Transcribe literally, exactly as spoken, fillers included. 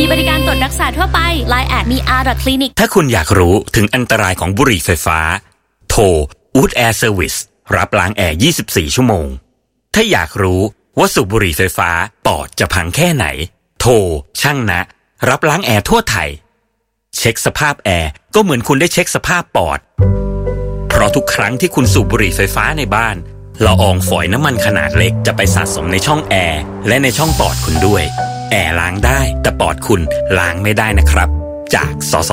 บริการตรวจรักษาทั่วไป ไลน์ แอท มี อาร์ คลินิกถ้าคุณอยากรู้ถึงอันตรายของบุหรี่ไฟฟ้าโทร Wood Air Service รับล้างแอร์ยี่สิบสี่ชั่วโมงถ้าอยากรู้ว่าสูบบุหรี่ไฟฟ้าปอดจะพังแค่ไหนโทรช่างนะรับล้างแอร์ทั่วไทยเช็คสภาพแอร์ก็เหมือนคุณได้เช็คสภาพปอดเพราะทุกครั้งที่คุณสูบบุหรี่ไฟฟ้าในบ้านละอองฝอยน้ำมันขนาดเล็กจะไปสะสมในช่องแอร์และในช่องปอดคุณด้วยแอร์ล้างได้แต่ปอดคุณล้างไม่ได้นะครับจากสส